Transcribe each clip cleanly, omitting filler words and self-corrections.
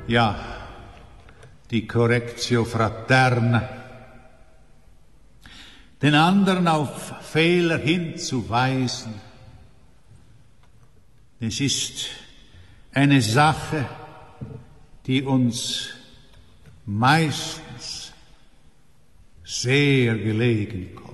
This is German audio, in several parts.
Ja, die Correctio Fraterna, den anderen auf Fehler hinzuweisen, es ist eine Sache, die uns meistens sehr gelegen kommt.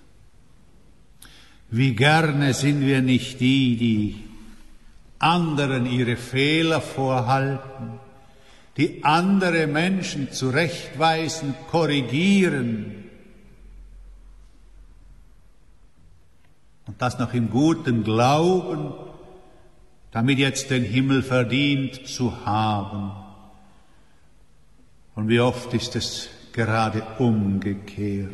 Wie gerne sind wir nicht die anderen ihre Fehler vorhalten, die andere Menschen zurechtweisen, korrigieren und das noch im guten Glauben, damit jetzt den Himmel verdient zu haben. Und wie oft ist es gerade umgekehrt.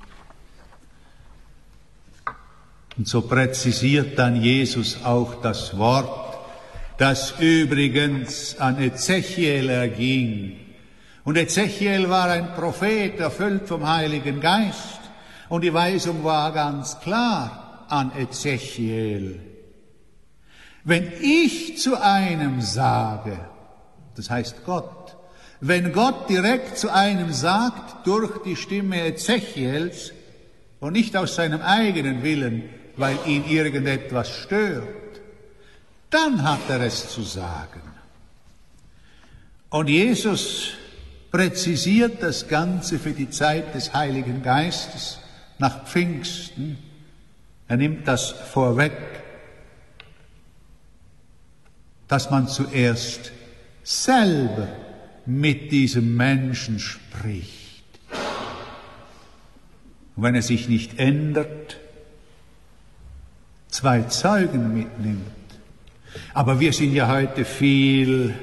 Und so präzisiert dann Jesus auch das Wort, das übrigens an Ezechiel erging. Und Ezechiel war ein Prophet, erfüllt vom Heiligen Geist. Und die Weisung war ganz klar an Ezechiel. Wenn ich zu einem sage, das heißt Gott, wenn Gott direkt zu einem sagt, durch die Stimme Ezechiels und nicht aus seinem eigenen Willen, weil ihn irgendetwas stört, dann hat er es zu sagen. Und Jesus präzisiert das Ganze für die Zeit des Heiligen Geistes nach Pfingsten. Er nimmt das vorweg, dass man zuerst selber mit diesem Menschen spricht. Und wenn er sich nicht ändert, 2 Zeugen mitnimmt. Aber wir sind ja heute viel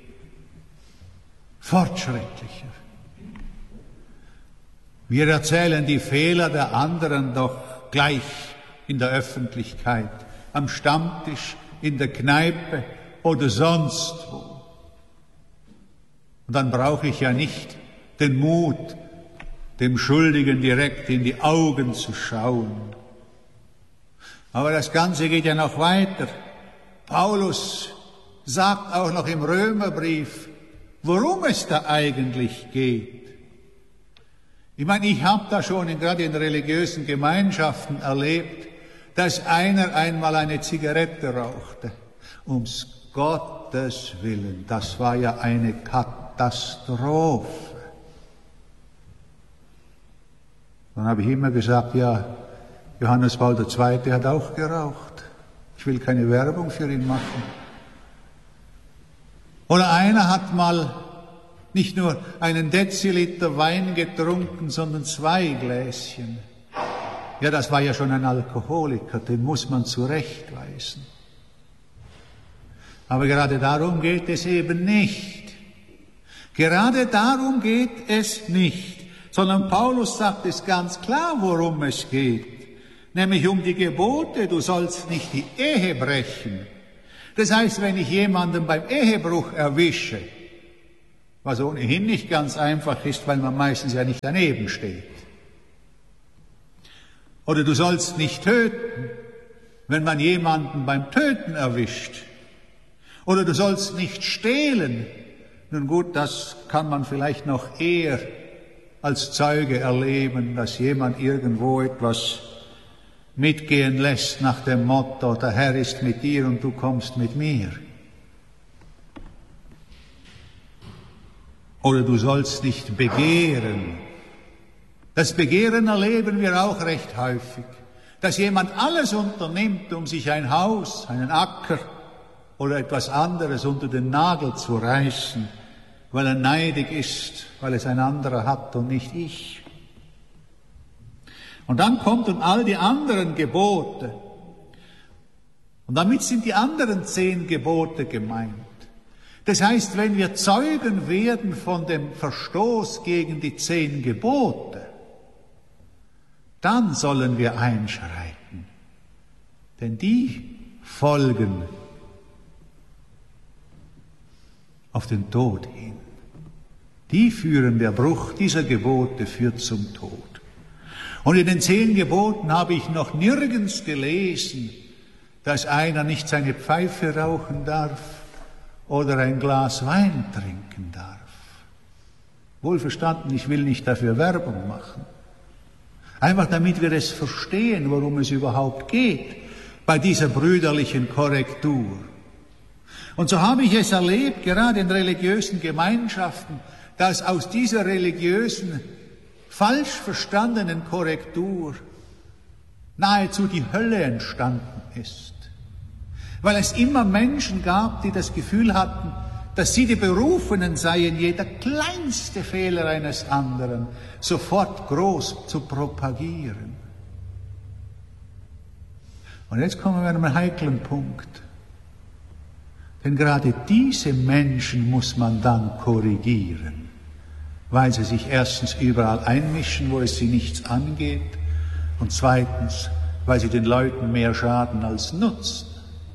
fortschrittlicher. Wir erzählen die Fehler der anderen doch gleich in der Öffentlichkeit, am Stammtisch, in der Kneipe oder sonst wo. Und dann brauche ich ja nicht den Mut, dem Schuldigen direkt in die Augen zu schauen. Aber das Ganze geht ja noch weiter. Paulus sagt auch noch im Römerbrief, worum es da eigentlich geht. Ich meine, ich habe da schon gerade in religiösen Gemeinschaften erlebt, dass einer einmal eine Zigarette rauchte. Ums Gottes Willen, das war ja eine Katastrophe. Dann habe ich immer gesagt, ja, Johannes Paul II. Hat auch geraucht. Ich will keine Werbung für ihn machen. Oder einer hat mal nicht nur einen Deziliter Wein getrunken, sondern 2 Gläschen. Ja, das war ja schon ein Alkoholiker, den muss man zurechtweisen. Aber gerade darum geht es eben nicht. Gerade darum geht es nicht. Sondern Paulus sagt es ganz klar, worum es geht. Nämlich um die Gebote, du sollst nicht die Ehe brechen. Das heißt, wenn ich jemanden beim Ehebruch erwische, was ohnehin nicht ganz einfach ist, weil man meistens ja nicht daneben steht. Oder du sollst nicht töten, wenn man jemanden beim Töten erwischt. Oder du sollst nicht stehlen. Nun gut, das kann man vielleicht noch eher als Zeuge erleben, dass jemand irgendwo etwas mitgehen lässt nach dem Motto, der Herr ist mit dir und du kommst mit mir. Oder du sollst nicht begehren. Das Begehren erleben wir auch recht häufig, dass jemand alles unternimmt, um sich ein Haus, einen Acker oder etwas anderes unter den Nagel zu reißen, weil er neidig ist, weil es ein anderer hat und nicht ich. Und dann kommt und all die anderen Gebote. Und damit sind die anderen 10 Gebote gemeint. Das heißt, wenn wir Zeugen werden von dem Verstoß gegen die 10 Gebote, dann sollen wir einschreiten. Denn die folgen auf den Tod hin. Die führen, der Bruch dieser Gebote führt zum Tod. Und in den 10 Geboten habe ich noch nirgends gelesen, dass einer nicht seine Pfeife rauchen darf oder ein Glas Wein trinken darf. Wohlverstanden, ich will nicht dafür Werbung machen. Einfach damit wir es verstehen, worum es überhaupt geht bei dieser brüderlichen Korrektur. Und so habe ich es erlebt, gerade in religiösen Gemeinschaften, dass aus dieser religiösen, falsch verstandenen Korrektur nahezu die Hölle entstanden ist. Weil es immer Menschen gab, die das Gefühl hatten, dass sie die Berufenen seien, jeder kleinste Fehler eines anderen sofort groß zu propagieren. Und jetzt kommen wir an einen heiklen Punkt. Denn gerade diese Menschen muss man dann korrigieren, weil sie sich erstens überall einmischen, wo es sie nichts angeht, und zweitens, weil sie den Leuten mehr schaden als nutzen.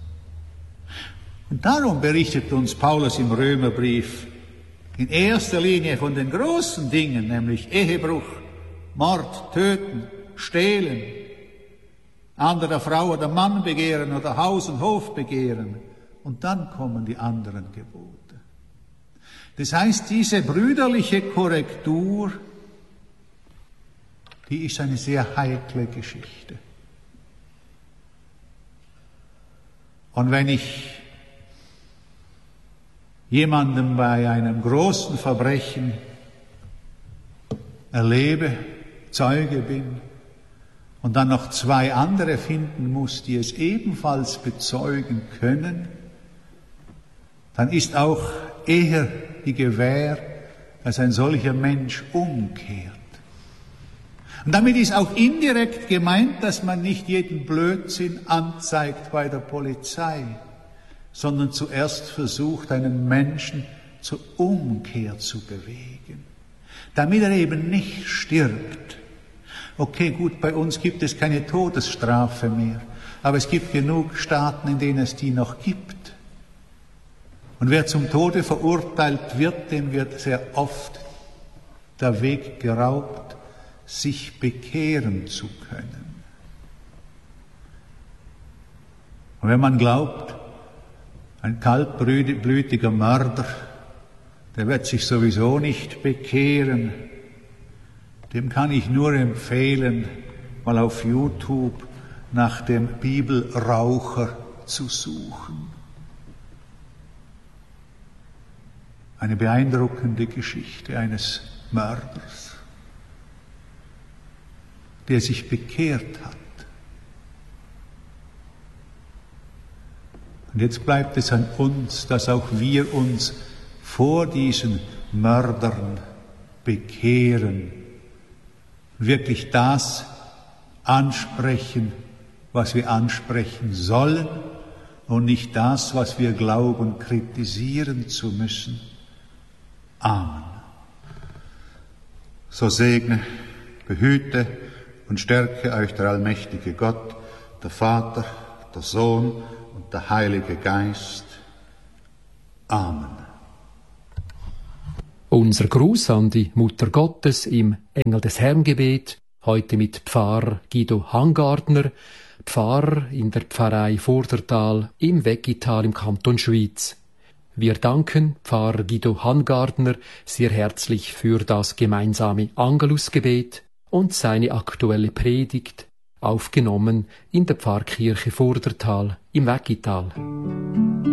Und darum berichtet uns Paulus im Römerbrief in erster Linie von den großen Dingen, nämlich Ehebruch, Mord, Töten, Stehlen, anderer Frau oder Mann begehren oder Haus und Hof begehren. Und dann kommen die anderen Gebote. Das heißt, diese brüderliche Korrektur, die ist eine sehr heikle Geschichte. Und wenn ich jemandem bei einem großen Verbrechen erlebe, Zeuge bin und dann noch zwei andere finden muss, die es ebenfalls bezeugen können, dann ist auch eher die Gewähr, dass ein solcher Mensch umkehrt. Und damit ist auch indirekt gemeint, dass man nicht jeden Blödsinn anzeigt bei der Polizei, sondern zuerst versucht, einen Menschen zur Umkehr zu bewegen, damit er eben nicht stirbt. Okay, gut, bei uns gibt es keine Todesstrafe mehr, aber es gibt genug Staaten, in denen es die noch gibt. Und wer zum Tode verurteilt wird, dem wird sehr oft der Weg geraubt, sich bekehren zu können. Und wenn man glaubt, ein kaltblütiger Mörder, der wird sich sowieso nicht bekehren, dem kann ich nur empfehlen, mal auf YouTube nach dem Bibelraucher zu suchen. Eine beeindruckende Geschichte eines Mörders, der sich bekehrt hat. Und jetzt bleibt es an uns, dass auch wir uns vor diesen Mördern bekehren, wirklich das ansprechen, was wir ansprechen sollen und nicht das, was wir glauben, kritisieren zu müssen. Amen. So segne, behüte und stärke euch der allmächtige Gott, der Vater, der Sohn und der Heilige Geist. Amen. Unser Gruß an die Mutter Gottes im Engel des Herrn Gebet, heute mit Pfarrer Guido Hangardner, Pfarrer in der Pfarrei Vordertal im Weggital im Kanton Schwyz. Wir danken Pfarrer Guido Hangardner sehr herzlich für das gemeinsame Angelusgebet und seine aktuelle Predigt, aufgenommen in der Pfarrkirche Vordertal im Weggital.